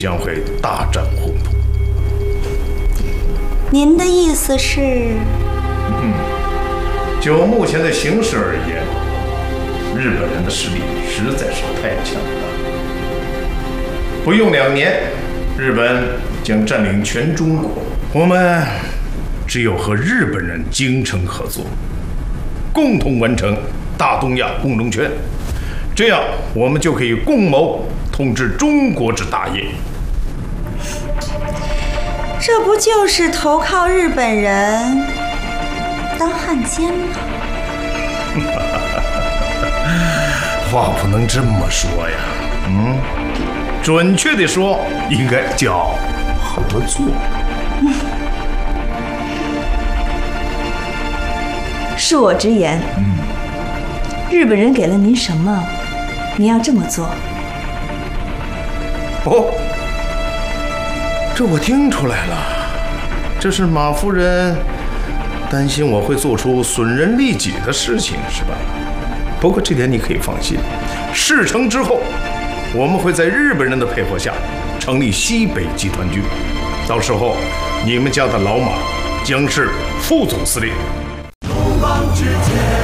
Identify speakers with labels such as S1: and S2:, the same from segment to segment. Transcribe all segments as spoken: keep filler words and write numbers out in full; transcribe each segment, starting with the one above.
S1: 将会大展宏图。
S2: 您的意思是？
S1: 嗯，就目前的形势而言，日本人的实力实在是太强了。不用两年，日本将占领全中国。我们只有和日本人精诚合作，共同完成大东亚共荣圈，这样我们就可以共谋统治中国之大业。
S2: 这不就是投靠日本人当汉奸吗？
S1: 话不能这么说呀，嗯，准确地说，应该叫合作。
S2: 嗯，恕我直言，嗯，日本人给了您什么，您要这么做？
S1: 哦，这我听出来了，这是马夫人担心我会做出损人利己的事情，是吧？不过这点你可以放心，事成之后，我们会在日本人的配合下成立西北集团军，到时候你们家的老马将是副总司令。
S3: 鲁莽之间。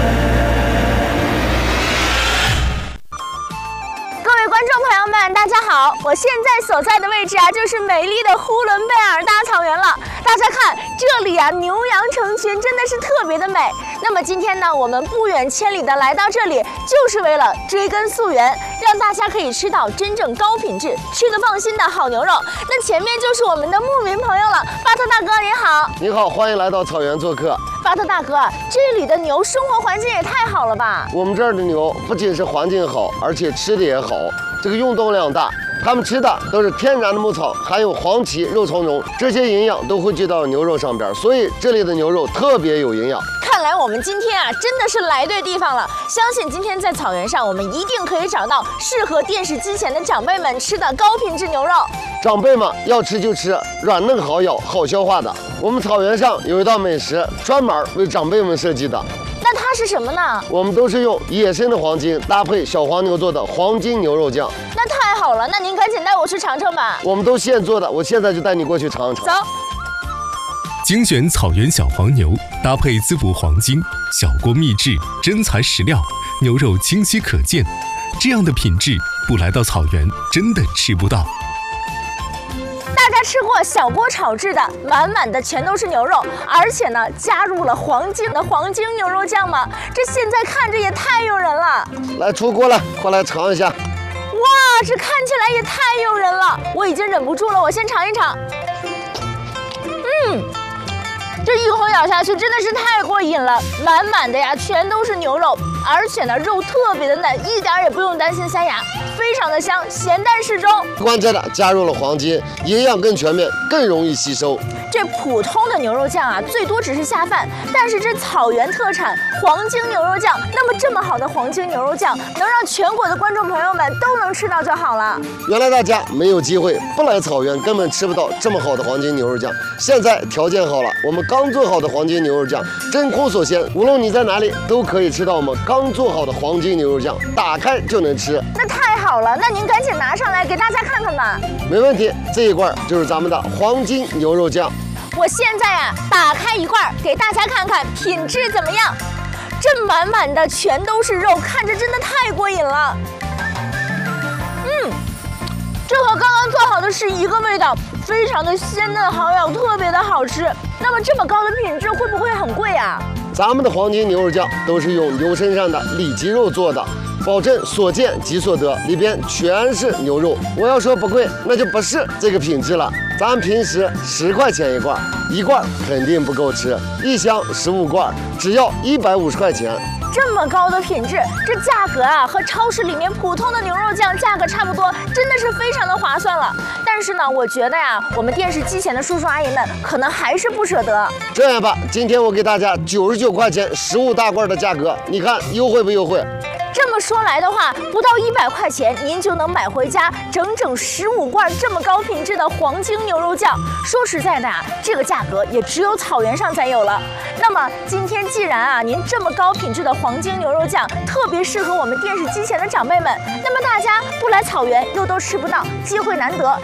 S4: 观众朋友们，大家好！我现在所在的位置啊，就是美丽的呼伦贝尔大草原了。大家看，这里啊，牛羊成群，真的是特别的美。那么今天呢，我们不远千里的来到这里，就是为了追根溯源，让大家可以吃到真正高品质、吃得放心的好牛肉。那前面就是我们的牧民朋友了，巴特大哥您好。
S5: 你好，欢迎来到草原做客。
S4: 巴特大哥，这里的牛生活环境也太好了吧？
S5: 我们这儿的牛不仅是环境好，而且吃的也好。这个运动量大，它们吃的都是天然的牧草，含有黄芪、肉苁蓉，这些营养都汇聚到牛肉上边，所以这里的牛肉特别有营养。
S4: 看来我们今天啊，真的是来对地方了。相信今天在草原上，我们一定可以找到适合电视机前的长辈们吃的高品质牛肉。
S5: 长辈们要吃就吃软嫩好咬、好消化的。我们草原上有一道美食，专门为长辈们设计的。
S4: 那它是什么呢？
S5: 我们都是用野生的黄金搭配小黄牛做的黄金牛肉酱。
S4: 那太好了，那您赶紧带我去尝尝吧。
S5: 我们都现做的，我现在就带你过去尝尝。
S4: 走。
S6: 精选草原小黄牛，搭配滋补黄金，小锅秘制，真材实料，牛肉清晰可见。这样的品质，不来到草原真的吃不到。
S4: 大家吃过小锅炒制的，满满的全都是牛肉，而且呢加入了黄金的黄金牛肉酱吗？这现在看着也太诱人了。
S5: 来出锅了，快来尝一下。
S4: 哇，这看起来也太诱人了，我已经忍不住了，我先尝一尝。嗯。这一口咬下去真的是太过瘾了，满满的呀，全都是牛肉，而且呢，肉特别的嫩，一点也不用担心塞牙，非常的香，咸淡适中。
S5: 关键的加入了黄金，营养更全面，更容易吸收。
S4: 这普通的牛肉酱啊，最多只是下饭，但是这草原特产黄金牛肉酱，那么这么好的黄金牛肉酱，能让全国的观众朋友们都能吃到就好了。
S5: 原来大家没有机会，不来草原根本吃不到这么好的黄金牛肉酱。现在条件好了，我们刚做好的黄金牛肉酱，真空锁鲜，无论你在哪里都可以吃到我们刚做好的黄金牛肉酱，打开就能吃。
S4: 那太好了，那您赶紧拿上来给大家看看吧。
S5: 没问题，这一罐就是咱们的黄金牛肉酱。
S4: 我现在啊，打开一罐给大家看看品质怎么样。这满满的全都是肉，看着真的太过瘾了。嗯，这和刚刚做好的是一个味道，非常的鲜嫩好咬，特别的好吃。那么这么高的品质会不会很贵啊？
S5: 咱们的黄金牛肉酱都是用牛身上的里脊肉做的，保证所见即所得，里边全是牛肉。我要说不贵，那就不是这个品质了。咱平时十块钱一罐，一罐肯定不够吃，一箱十五罐，只要一百五十块钱。
S4: 这么高的品质，这价格啊和超市里面普通的牛肉酱价格差不多，真的是非常的划算了。但是呢，我觉得呀，我们电视机前的叔叔阿姨们可能还是不舍得。
S5: 这样吧，今天我给大家九十九块钱十五大罐的价格，你看优惠不优惠？
S4: 这么说来的话，不到一百块钱，您就能买回家整整十五罐这么高品质的黄金牛肉酱。说实在的啊，这个价格也只有草原上才有了。那么今天既然啊，您这么高品质的黄金牛肉酱特别适合我们电视机前的长辈们，那么大家不来草原又都吃不到，机会难得，